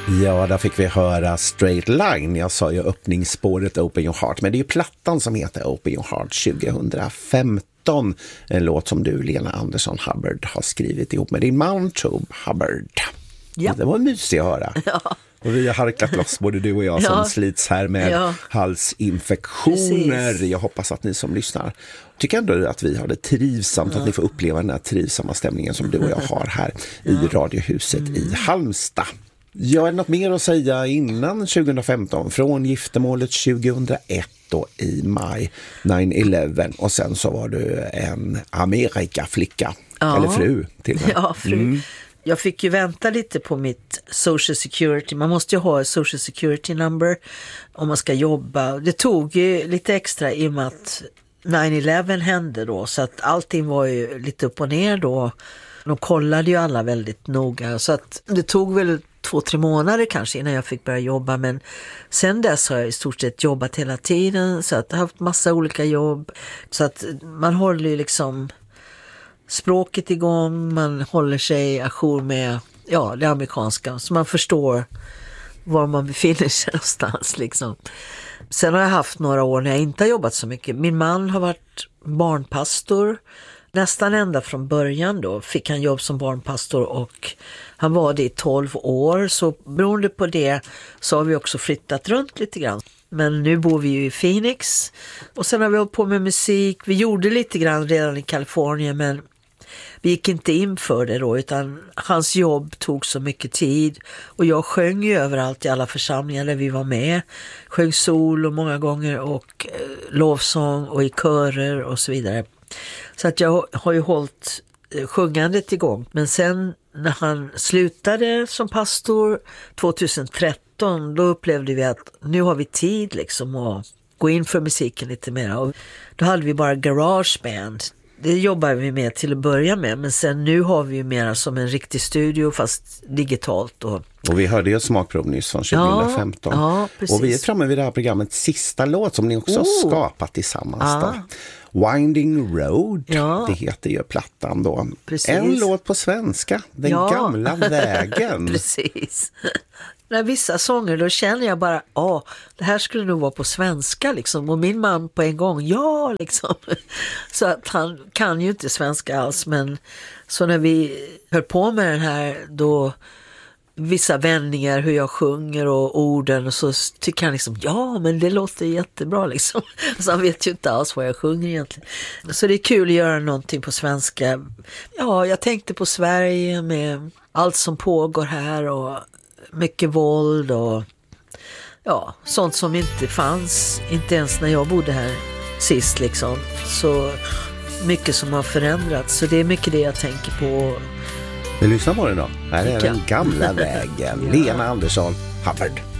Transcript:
Ja, där fick vi höra Straight Line. Jag sa ju öppningsspåret Open Your Heart, men det är ju plattan som heter Open Your Heart 2015. En låt som du, Lena Andersson Hubbard, har skrivit ihop med din man Tobe Hubbard. Ja. Det var mysigt att höra. Ja. Och vi har harkat loss, både du och jag, som slits här med halsinfektioner. Precis. Jag hoppas att ni som lyssnar tycker ändå att vi har det trivsamt, att ni får uppleva den här trivsamma stämningen som du och jag har här i Radiohuset i Halmstad. Jag har något mer att säga innan 2015, från giftermålet 2001 då i maj, 9/11, och sen så var du en Amerikaflicka, eller fru till och med. Ja, fru. Jag fick ju vänta lite på mitt social security. Man måste ju ha ett social security number om man ska jobba. Det tog ju lite extra i och med att 9/11 hände då, så att allting var ju lite upp och ner då. De kollade ju alla väldigt noga, så att det tog väl 2-3 månader kanske innan jag fick börja jobba, men sen dess har jag i stort sett jobbat hela tiden, så att jag har haft massa olika jobb, så att man håller ju liksom språket igång, man håller sig ajour med det amerikanska, så man förstår var man befinner sig någonstans liksom. Sen har jag haft några år när jag inte har jobbat så mycket. Min man har varit barnpastor nästan ända från början då. Fick han jobb som barnpastor och han var det i 12 år. Så beroende på det så har vi också flyttat runt lite grann. Men nu bor vi ju i Phoenix och sen har vi hållit på med musik. Vi gjorde lite grann redan i Kalifornien, men vi gick inte in för det då, utan hans jobb tog så mycket tid. Och jag sjöng ju överallt i alla församlingar där vi var med. Sjöng solo många gånger och lovsång och i körer och så vidare. Så att jag har ju hållit sjungandet igång. Men sen när han slutade som pastor 2013, då upplevde vi att nu har vi tid liksom att gå in för musiken lite mer. Och då hade vi bara garageband. Det jobbar vi med till att börja med, men sen nu har vi ju mer som en riktig studio fast digitalt. Och vi hörde ju ett smakprov nyss från 2015. Ja, och vi är framme vid det här programmets sista låt som ni också har skapat tillsammans då. Winding Road, det heter ju plattan då. Precis. En låt på svenska, Den gamla vägen. Precis. När vissa sånger då känner jag bara, det här skulle nog vara på svenska liksom. Och min man på en gång, liksom. Så att han kan ju inte svenska alls, men så när vi höll på med den här då, vissa vändningar, hur jag sjunger och orden, och så tycker han liksom, men det låter jättebra liksom. Så han vet ju inte alls vad jag sjunger egentligen. Så det är kul att göra någonting på svenska. Ja, jag tänkte på Sverige med allt som pågår här och mycket våld och sånt som inte fanns, inte ens när jag bodde här sist liksom. Så mycket som har förändrats, så det är mycket det jag tänker på. Vi lyssnar på det då. Här är Den gamla vägen. Lena Andersson Hubbard.